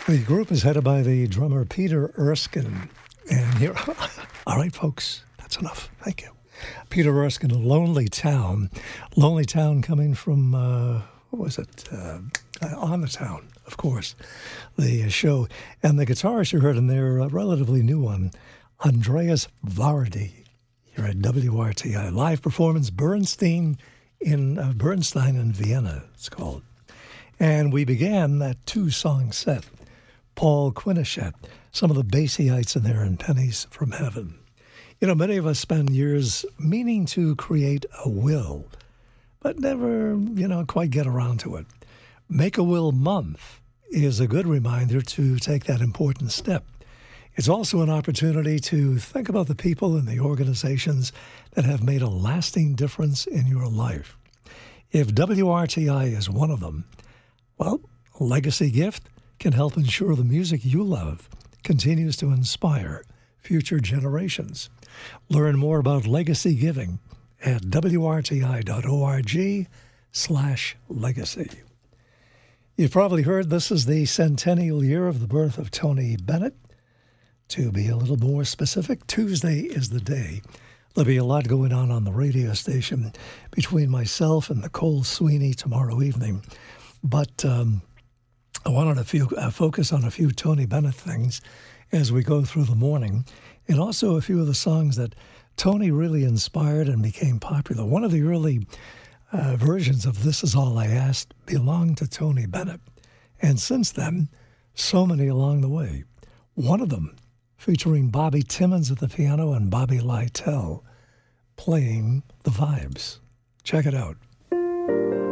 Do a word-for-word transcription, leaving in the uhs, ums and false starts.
The group is headed by the drummer Peter Erskine. And here, all right, folks, that's enough. Thank you. Peter Erskine, Lonely Town. Lonely Town coming from, uh, what was it? Uh, On the Town, of course, the show. And the guitarist you heard in there, a relatively new one, Andreas Vardy. Here at W R T I. Live performance, Bernstein in uh, Bernstein in Vienna, it's called. And we began that two-song set. Paul Quinichette, some of the Basseyites in there, and Pennies from Heaven. You know, many of us spend years meaning to create a will, but never, you know, quite get around to it. Make a Will Month is a good reminder to take that important step. It's also an opportunity to think about the people and the organizations that have made a lasting difference in your life. If W R T I is one of them, well, a legacy gift can help ensure the music you love continues to inspire future generations. Learn more about legacy giving at W R T I dot org slash legacy. You've probably heard this is the centennial year of the birth of Tony Bennett. To be a little more specific, Tuesday is the day. There'll be a lot going on on the radio station between myself and Nicole Sweeney tomorrow evening. But um, I wanted to few, uh, focus on a few Tony Bennett things as we go through the morning, and also a few of the songs that Tony really inspired and became popular. One of the early uh, versions of This Is All I Asked belonged to Tony Bennett. And since then, so many along the way. One of them featuring Bobby Timmons at the piano and Bobby Lytell playing the vibes. Check it out.